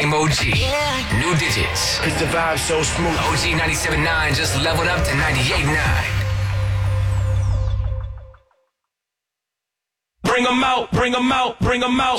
Same OG. New digits. Cause the vibe's so smooth. OG 97.9 just leveled up to 98.9. Bring 'em out, bring 'em out, bring 'em out.